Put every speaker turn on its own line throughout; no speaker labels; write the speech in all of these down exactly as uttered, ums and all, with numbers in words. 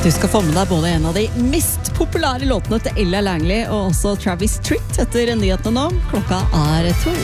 Du skal få med deg både en av de mest populære låtene til Ella Langley og også Travis Tritt etter nyhetene nå. Klokka er to.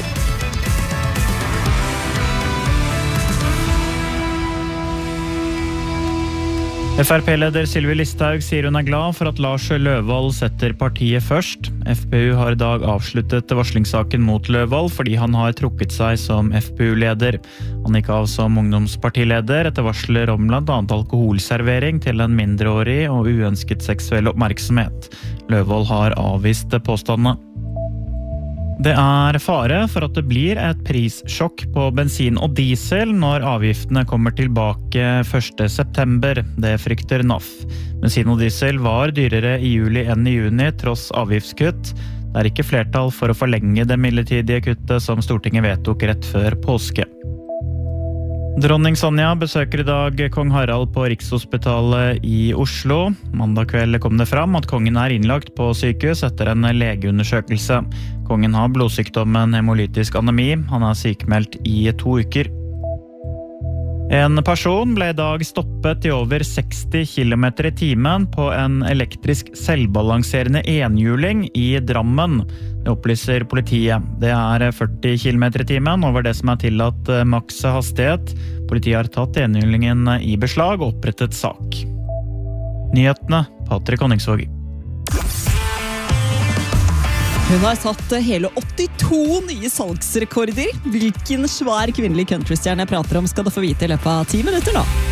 F R P-leder Sylvi Listhaug sier hun er glad for at Lars Løvold setter partiet først. F P U har i dag avsluttet varslingssaken mot Løvold fordi han har trukket seg som F P U-leder. Han gikk av som ungdomspartileder etter varsler om blant annet alkoholservering til en mindreårig og uønsket seksuell oppmerksomhet. Løvold har avvist påstandene. Det er fare for at det blir et prissjokk på bensin og diesel når avgiftene kommer tilbake første september. Det frykter N A F. Bensin og diesel var dyrere i juli enn i juni tross avgiftskutt. Det er ikke flertall for å forlenge det midlertidige kuttet som Stortinget vedtok rett før påske. Dronning Sonja besøker i dag kong Harald på Rikshospitalet i Oslo. Mandag kveld kom det fram at kongen er innlagt på sykehus etter en legeundersøkelse. Kongen har blodsykdommen hemolytisk anemi. Han er sykemeldt i to uker. En person ble i dag stoppet i over seksti kilometer i timen på en elektrisk selvbalanserende enhjuling i Drammen. Det opplyser politiet. Det er førti kilometer i timen over det som er tillatt maks hastighet. Politiet har tatt enhjulingen i beslag og opprettet sak. Nyhetene, Patrick Honningsvåg.
Hun har satt hele åttito nye salgsrekorder. Hvilken svær kvinnelig countrystjerne jeg prater om skal du få vite i løpet av ti minutter nå.